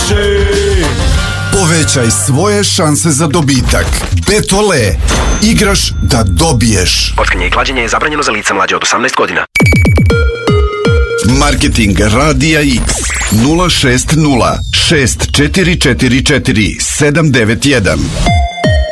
više. Povećaj svoje šanse za dobitak. Betole. Igraš da dobiješ. Kockanje i klađenje je zabranjeno za lica mlađe od 18 godina. Marketing Radija X 060 6444 791.